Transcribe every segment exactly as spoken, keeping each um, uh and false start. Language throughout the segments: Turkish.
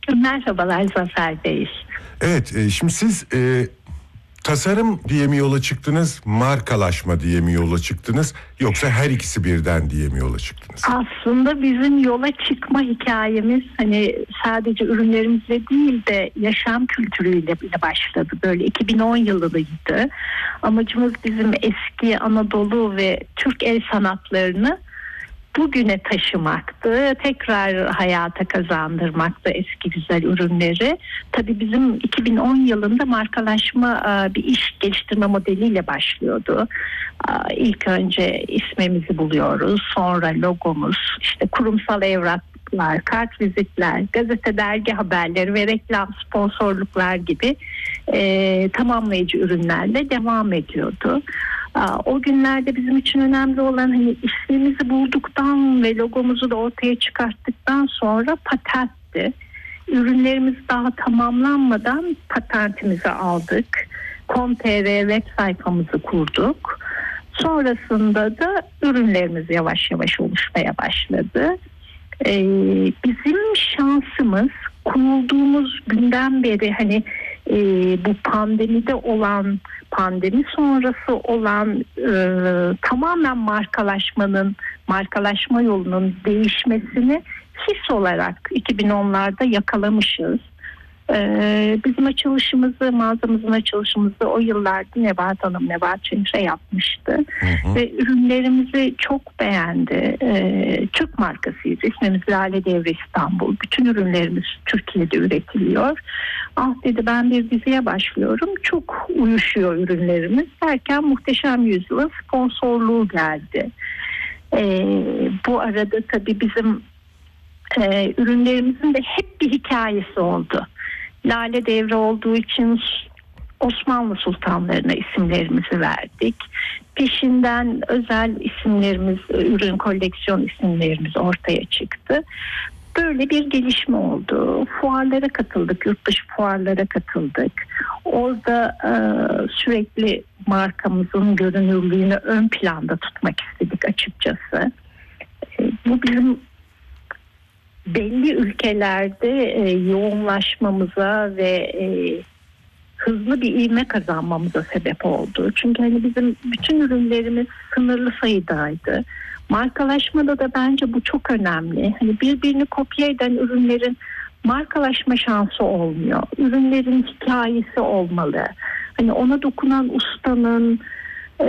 Merhabalar Zafer Bey. Evet, e, şimdi siz e, tasarım diye mi yola çıktınız, markalaşma diye mi yola çıktınız, yoksa her ikisi birden diye mi yola çıktınız? Aslında bizim yola çıkma hikayemiz hani sadece ürünlerimizle değil de yaşam kültürüyle bile başladı. Böyle iki bin on yılıydı. Amacımız bizim eski Anadolu ve Türk el sanatlarını bugüne taşımaktı, tekrar hayata kazandırmaktı eski güzel ürünleri. Tabii bizim iki bin on yılında markalaşma bir iş geliştirme modeliyle başlıyordu. İlk önce ismimizi buluyoruz, sonra logomuz, işte kurumsal evraklar, kart vizitler, gazete dergi haberleri ve reklam sponsorluklar gibi e, tamamlayıcı ürünlerle devam ediyordu. O günlerde bizim için önemli olan hani ismimizi bulduktan ve logomuzu da ortaya çıkarttıktan sonra patentti. Ürünlerimiz daha tamamlanmadan patentimizi aldık. com nokta tr web sayfamızı kurduk. Sonrasında da ürünlerimiz yavaş yavaş oluşmaya başladı. Ee, bizim şansımız kurulduğumuz günden beri hani e, bu pandemide olan, pandemi sonrası olan e, tamamen markalaşmanın, markalaşma yolunun değişmesini his olarak iki bin onlarda yakalamışız. Ee, bizim açılışımızı, mağazamızın açılışımızı o yıllarda Nebahat Hanım, Nebahat Çencre yapmıştı. Hı hı. Ve ürünlerimizi çok beğendi. Ee, Türk markasıyız. İsmimiz Lale Devri İstanbul. Bütün ürünlerimiz Türkiye'de üretiliyor. Ah dedi, ben bir diziye başlıyorum. Çok uyuşuyor ürünlerimiz derken Muhteşem Yüzyıl'ın sponsorluğu geldi. Ee, bu arada tabii bizim e, ürünlerimizin de hep bir hikayesi oldu. Lale Devri olduğu için Osmanlı sultanlarına isimlerimizi verdik. Peşinden özel isimlerimiz, ürün koleksiyon isimlerimiz ortaya çıktı. Böyle bir gelişme oldu. Fuarlara katıldık, yurt dışı fuarlara katıldık. Orada e, sürekli markamızın görünürlüğünü ön planda tutmak istedik açıkçası. E, bu bizim belli ülkelerde e, yoğunlaşmamıza ve e, hızlı bir ivme kazanmamıza sebep oldu. Çünkü hani bizim bütün ürünlerimiz sınırlı sayıdaydı. Markalaşmada da bence bu çok önemli. Hani birbirini kopya eden ürünlerin markalaşma şansı olmuyor. Ürünlerin hikayesi olmalı. Hani ona dokunan ustanın e,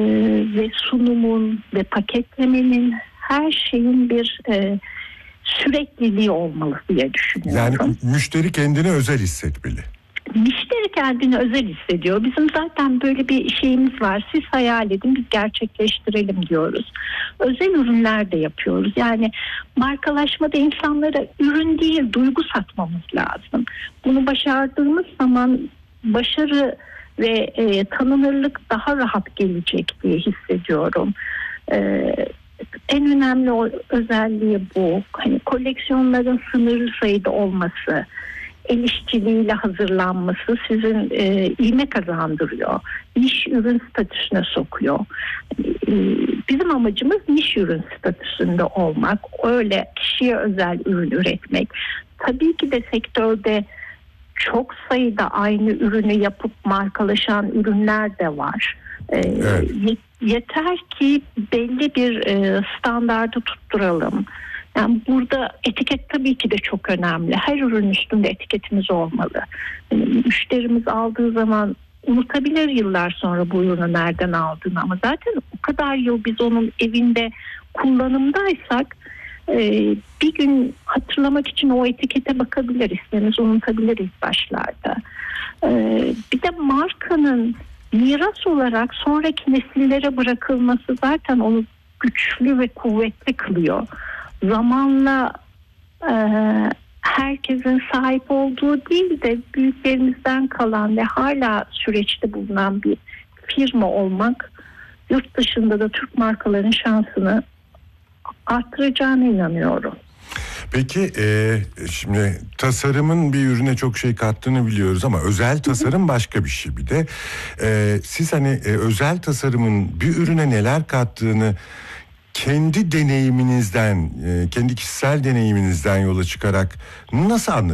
ve sunumun ve paketlemenin, her şeyin bir e, sürekliliği olmalı diye düşünüyorum. Yani müşteri kendini özel hissetmeli. Müşteri kendini özel hissediyor. Bizim zaten böyle bir şeyimiz var. Siz hayal edin, biz gerçekleştirelim diyoruz. Özel ürünler de yapıyoruz. Yani markalaşmada insanlara ürün değil, duygu satmamız lazım. Bunu başardığımız zaman başarı ve e, tanınırlık daha rahat gelecek diye hissediyorum. E, en önemli o özelliği bu. Hani koleksiyonların sınırlı sayıda olması, el işçiliğiyle hazırlanması sizin e, ivme kazandırıyor. Niş ürün statüsüne sokuyor. E, bizim amacımız niş ürün statüsünde olmak. Öyle kişiye özel ürün üretmek. Tabii ki de sektörde çok sayıda aynı ürünü yapıp markalaşan ürünler de var. E, evet. Yeter ki belli bir e, standardı tutturalım. Yani burada etiket tabii ki de çok önemli. Her ürün üstünde etiketimiz olmalı. Yani müşterimiz aldığı zaman unutabilir yıllar sonra bu ürünü nereden aldığını, ama zaten o kadar yıl biz onun evinde kullanımdaysak e, bir gün hatırlamak için o etikete bakabilir, ismimizi unutabiliriz başlarda. E, bir de markanın miras olarak sonraki nesillere bırakılması zaten onu güçlü ve kuvvetli kılıyor. Zamanla e, herkesin sahip olduğu değil de büyüklerimizden kalan ve hala süreçte bulunan bir firma olmak yurt dışında da Türk markaların şansını arttıracağına inanıyorum. Peki e, şimdi tasarımın bir ürüne çok şey kattığını biliyoruz ama özel tasarım başka bir şey. Bir de e, siz hani e, özel tasarımın bir ürüne neler kattığını kendi deneyiminizden, kendi kişisel deneyiminizden yola çıkarak nasıl anlatıyorsunuz?